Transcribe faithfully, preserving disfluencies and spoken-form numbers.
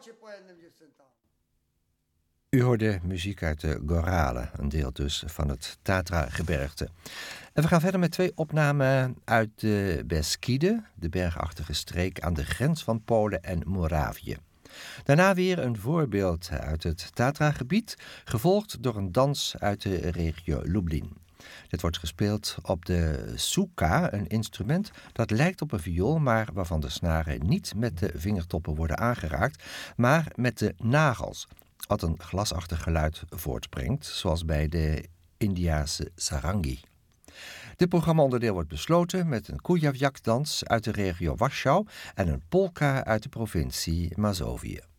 U hoorde muziek uit de Gorale, een deel dus van het Tatra-gebergte. En we gaan verder met twee opnamen uit de Beskiden, de bergachtige streek aan de grens van Polen en Moravië. Daarna weer een voorbeeld uit het Tatra-gebied, gevolgd door een dans uit de regio Lublin. Dit wordt gespeeld op de suka, een instrument dat lijkt op een viool, maar waarvan de snaren niet met de vingertoppen worden aangeraakt, maar met de nagels, wat een glasachtig geluid voortbrengt, zoals bij de Indiase sarangi. Dit programma-onderdeel wordt besloten met een Kujawjak-dans uit de regio Warschau en een polka uit de provincie Mazovië.